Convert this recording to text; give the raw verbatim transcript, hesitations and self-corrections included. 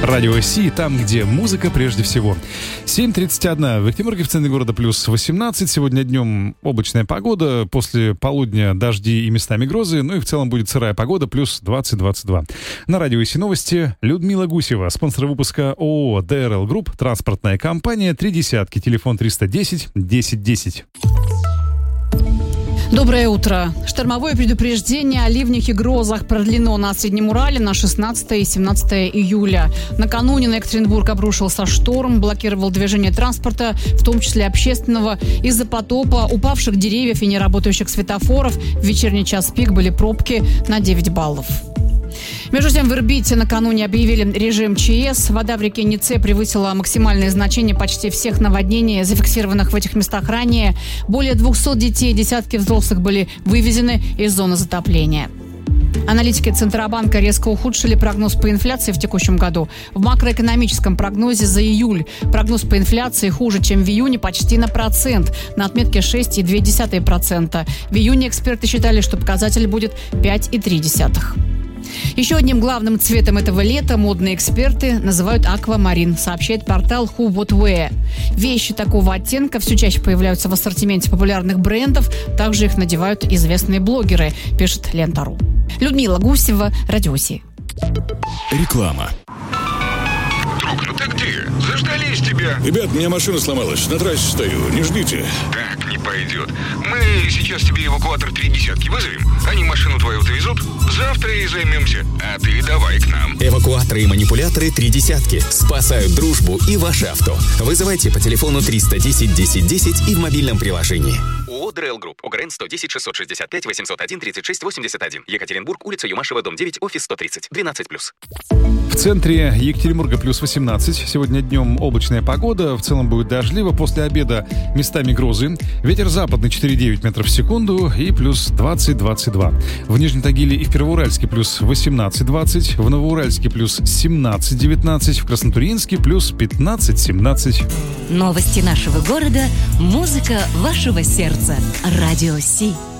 Радио Си, там, где музыка прежде всего. семь тридцать один. В Екатеринбурге, в центре города, плюс восемнадцать. Сегодня днем облачная погода. После полудня дожди и местами грозы. Ну и в целом будет сырая погода, плюс двадцать двадцать два. На Радио Си новости. Людмила Гусева, спонсор выпуска ООО ди эр эл Group, транспортная компания «Три десятки», телефон триста десять десять десять. Доброе утро. Штормовое предупреждение о ливнях и грозах продлено на Среднем Урале на шестнадцатое и семнадцатое июля. Накануне на Екатеринбург обрушился шторм, блокировал движение транспорта, в том числе общественного. Из-за потопа, упавших деревьев и неработающих светофоров в вечерний час пик были пробки на девять баллов. Между тем, в Ирбите накануне объявили режим ЧС. Вода в реке Нице превысила максимальные значения почти всех наводнений, зафиксированных в этих местах ранее. Более двухсот детей и десятки взрослых были вывезены из зоны затопления. Аналитики Центробанка резко ухудшили прогноз по инфляции в текущем году. В макроэкономическом прогнозе за июль прогноз по инфляции хуже, чем в июне, почти на процент, на отметке шесть целых две десятых процента. В июне эксперты считали, что показатель будет пять целых три десятых процента. Еще одним главным цветом этого лета модные эксперты называют аквамарин, сообщает портал Who What Wear. Вещи такого оттенка все чаще появляются в ассортименте популярных брендов, также их надевают известные блогеры, пишет Лента.ру. Людмила Гусева, Радио Си. Реклама. Друг, ну так ты, заждались тебя. Ребят, у меня машина сломалась, на трассе стою, не ждите. Так не пойдет. Мы сейчас тебе эвакуатор три десятки вызовем, они машину твою довезут, завтра и займемся, а ты давай к нам. Эвакуаторы и манипуляторы три десятки спасают дружбу и ваше авто. Вызывайте по телефону триста десять десять десять и в мобильном приложении. ООО ди эр эл Group. ОГРН сто десять шестьсот шестьдесят пять восемьсот один тридцать шесть восемьдесят один. Екатеринбург, улица Юмашева, дом девять, офис сто тридцать, двенадцать плюс. В центре Екатеринбурга плюс восемнадцать. Сегодня днем облачная погода. В целом будет дождливо. После обеда местами грозы. Ветер западный четыре целых девять метров в секунду и плюс двадцать двадцать два. В Нижнем Тагиле и в Первоуральске плюс восемнадцать двадцать. В Новоуральске плюс семнадцать девятнадцать. В Краснотурьинске плюс пятнадцать семнадцать. Новости нашего города. Музыка вашего сердца. Радио Си.